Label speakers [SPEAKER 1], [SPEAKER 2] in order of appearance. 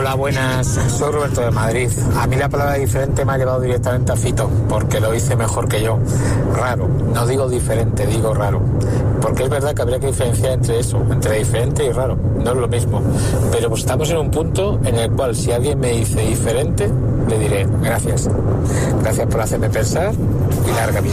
[SPEAKER 1] Hola, buenas. Soy Roberto de Madrid. A mí la palabra diferente me ha llevado directamente a Fito, porque lo hice mejor que yo. Raro. No digo diferente, digo raro. Porque es verdad que habría que diferenciar entre eso, entre diferente y raro. No es lo mismo. Pero pues estamos en un punto en el cual si alguien me dice diferente, le diré gracias. Gracias por hacerme pensar y larga vida.